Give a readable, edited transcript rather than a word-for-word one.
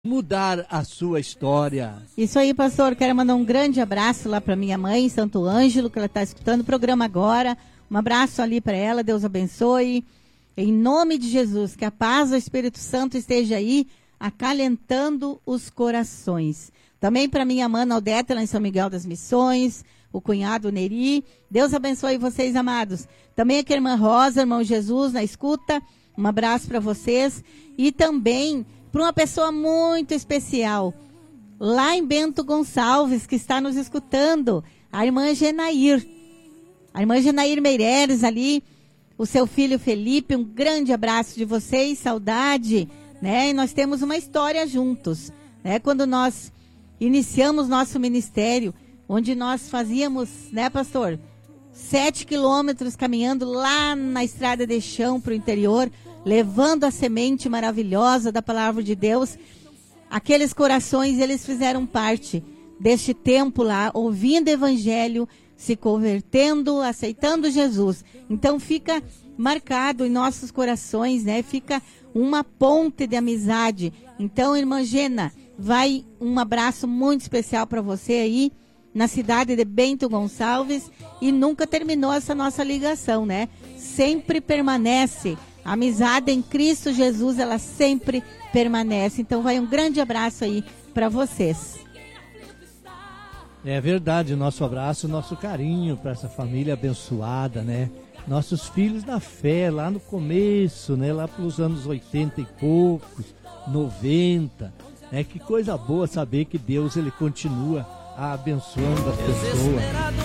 mudar a sua história. Isso aí, pastor. Quero mandar um grande abraço lá para minha mãe, Santo Ângelo, que ela está escutando o programa agora. Um abraço ali para ela, Deus abençoe. Em nome de Jesus, que a paz do Espírito Santo esteja aí, acalentando os corações. Também para minha mana Odete, lá em São Miguel das Missões, o cunhado Neri. Deus abençoe vocês, amados. Também aqui a irmã Rosa, irmão Jesus, na escuta. Um abraço para vocês. E também para uma pessoa muito especial, lá em Bento Gonçalves, que está nos escutando, a irmã Genair. A irmã Genair Meireles ali, o seu filho Felipe, um grande abraço de vocês, saudade, né? E nós temos uma história juntos, né? Quando nós iniciamos nosso ministério, onde nós fazíamos, né, pastor? 7 quilômetros caminhando lá na estrada de chão para o interior, levando a semente maravilhosa da palavra de Deus. Aqueles corações, eles fizeram parte deste tempo lá, ouvindo o evangelho, se convertendo, aceitando Jesus. Então fica marcado em nossos corações, né? Fica uma ponte de amizade. Então, irmã Gena, vai um abraço muito especial para você aí, na cidade de Bento Gonçalves, e nunca terminou essa nossa ligação, né? Sempre permanece. A amizade em Cristo Jesus, ela sempre permanece. Então vai um grande abraço aí para vocês. É verdade, nosso abraço, nosso carinho para essa família abençoada, né? Nossos filhos na fé, lá no começo, né? Lá pelos anos 80 e poucos, 90, né? Que coisa boa saber que Deus, ele continua abençoando as pessoas.